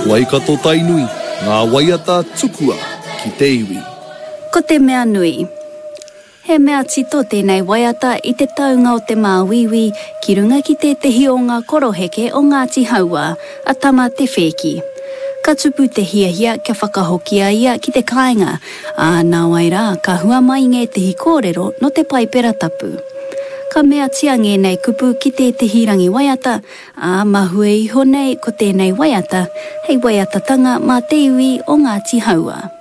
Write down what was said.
Waikato tainui, ngā waiata tukua ki te iwi. Ko te mea nui. He mea tito tēnei waiata i te taunga o te māwiwi ki runga ki te tehi o ngā koroheke o Ngāti Haua, a tama te whēki. Ka tupu te hiahia kia whakahokia ia ki te kāinga, nā wai rā, ka hua mai nge tehi kōrero no te paipera tapu. Ka mea tia ngenei kupu ki te tehirangi waiata, mahue iho nei ko tēnei waiata, hei waiatatanga mā te iwi o Ngāti Haua.